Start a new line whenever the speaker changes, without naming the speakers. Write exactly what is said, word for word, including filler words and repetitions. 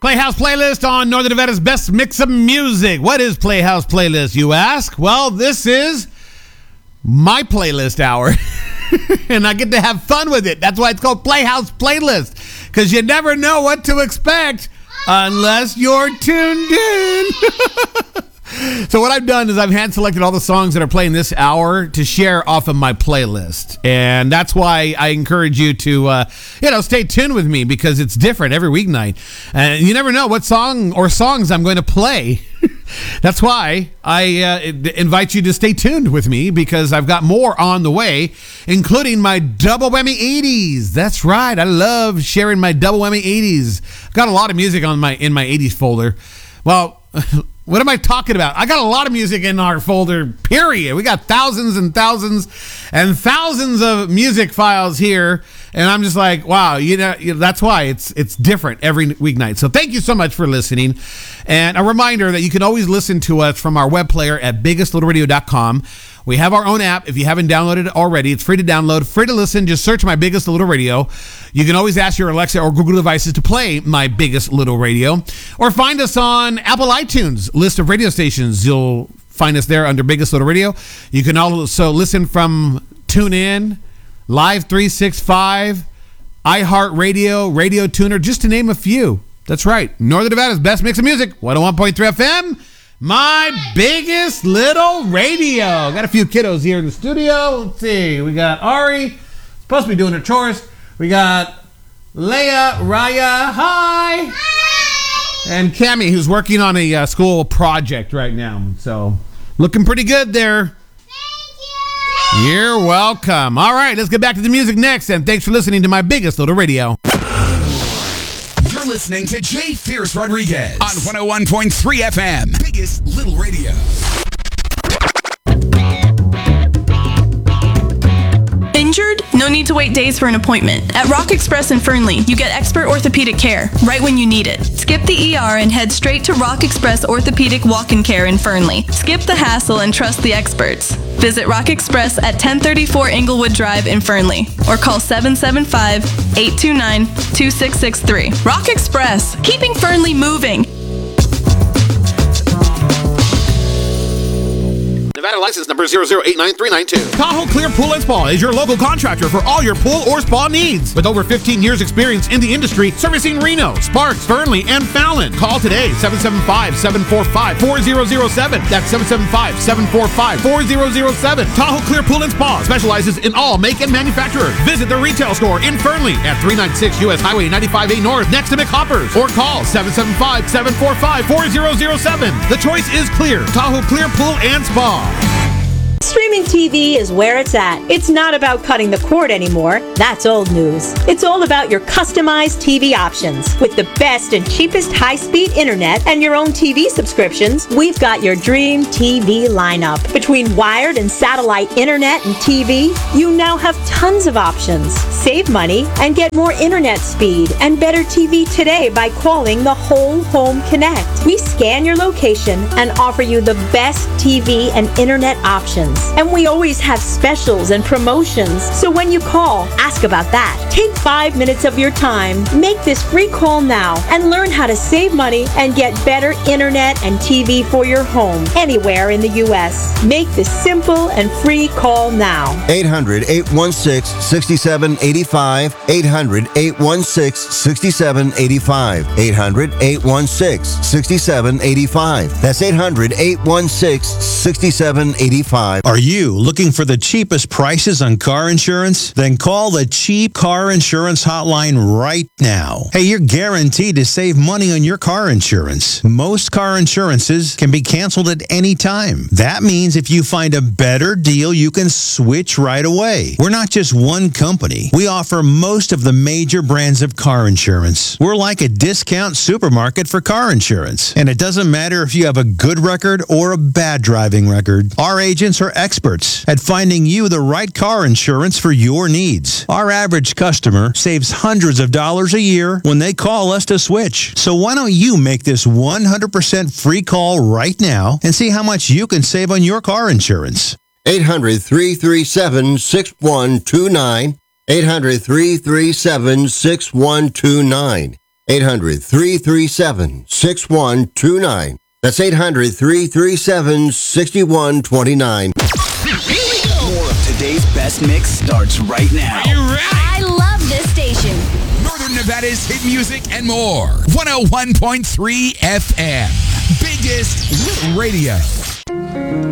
Playhouse Playlist on Northern Nevada's best mix of music. What is Playhouse Playlist, you ask? Well, this is my playlist hour. And I get to have fun with it. That's why it's called Playhouse Playlist. Because you never know what to expect unless you're tuned in. So what I've done is I've hand-selected all the songs that are playing this hour to share off of my playlist. And that's why I encourage you to, uh, you know, stay tuned with me because it's different every weeknight. And you never know what song or songs I'm going to play. That's why I uh, invite you to stay tuned with me because I've got more on the way, including my Double Whammy eighties. That's right. I love sharing my Double Whammy eighties. I've got a lot of music on my in my eighties folder. Well, what am I talking about? I got a lot of music in our folder, period. We got thousands and thousands and thousands of music files here. And I'm just like, wow, you know, that's why it's it's different every weeknight. So thank you so much for listening. And a reminder that you can always listen to us from our web player at biggest little radio dot com. We have our own app. If you haven't downloaded it already, it's free to download, free to listen. Just search My Biggest Little Radio. You can always ask your Alexa or Google devices to play My Biggest Little Radio. Or find us on Apple iTunes list of radio stations. You'll find us there under Biggest Little Radio. You can also listen from TuneIn, Live three sixty-five, iHeartRadio, Radio Tuner, just to name a few. That's right. Northern Nevada's best mix of music, one oh one point three F M. My Biggest Little Radio. Got a few kiddos here in the studio. Let's see. We got Ari, supposed to be doing her chores. We got Leia, Raya, hi. Hi. And Cammie, who's working on a uh, school project right now. So, looking pretty good there. Thank you. You're welcome. All right, let's get back to the music next. And thanks for listening to My Biggest Little Radio.
You're listening to Jay Fierce Rodriguez on one oh one point three F M, Biggest Little Radio.
Injured? No need to wait days for an appointment. At Rock Express in Fernley, you get expert orthopedic care right when you need it. Skip the E R and head straight to Rock Express Orthopedic Walk-In Care in Fernley. Skip the hassle and trust the experts. Visit Rock Express at ten thirty-four Englewood Drive in Fernley or call seven seven five, eight two nine, two six six three. Rock Express, keeping Fernley moving.
Nevada license number zero zero eight nine three nine two. Tahoe Clear Pool and Spa is your local contractor for all your pool or spa needs. With over fifteen years experience in the industry, servicing Reno, Sparks, Fernley, and Fallon. Call today, seven seven five, seven four five, four zero zero seven. That's seven seven five, seven four five, four zero zero seven. Tahoe Clear Pool and Spa specializes in all make and manufacturers. Visit the retail store in Fernley at three ninety-six U S Highway ninety-five A North next to McHoppers. Or call seven seven five, seven four five, four zero zero seven. The choice is clear. Tahoe Clear Pool and Spa.
Streaming T V is where it's at. It's not about cutting the cord anymore. That's old news. It's all about your customized T V options. With the best and cheapest high-speed internet and your own T V subscriptions, we've got your dream T V lineup. Between wired and satellite internet and T V, you now have tons of options. Save money and get more internet speed and better T V today by calling the Whole Home Connect. We scan your location and offer you the best T V and internet options. And we always have specials and promotions. So when you call, ask about that. Take five minutes of your time, make this free call now, and learn how to save money and get better internet and T V for your home anywhere in the U S. Make this simple and free call now.
eight hundred, eight one six, six seven eight five. eight hundred, eight one six, six seven eight five. eight hundred, eight one six, six seven eight five. That's eight hundred, eight one six, six seven eight five.
Are you looking for the cheapest prices on car insurance? Then call the Cheap Car Insurance Hotline right now. Hey, you're guaranteed to save money on your car insurance. Most car insurances can be canceled at any time. That means if you find a better deal, you can switch right away. We're not just one company. We offer most of the major brands of car insurance. We're like a discount supermarket for car insurance. And it doesn't matter if you have a good record or a bad driving record. Our agents are experts at finding you the right car insurance for your needs. Our average customer saves hundreds of dollars a year when they call us to switch. So why don't you make this one hundred percent free call right now and see how much you can save on your car insurance?
eight hundred, three three seven, six one two nine. eight hundred, three three seven, six one two nine. eight hundred, three three seven, six one two nine. That's eight hundred, three three seven, six one two nine.
More of today's best mix starts right now.
Are you ready?
I love this station.
Northern Nevada's hit music and more. one oh one point three F M. Biggest radio.